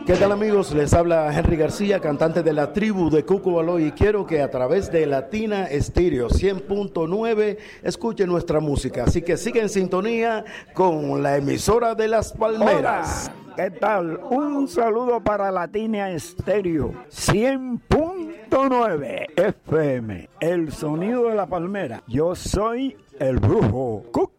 ¿Qué tal, amigos? Les habla Henry García, cantante de la tribu de Cucubaló, y quiero que a través de Latina Estéreo 100.9 escuchen nuestra música. Así que sigan en sintonía con la emisora de Las Palmeras. Hola, ¿qué tal? Un saludo para Latina Estéreo 100.9 FM, el sonido de la palmera. Yo soy el brujo Cuc.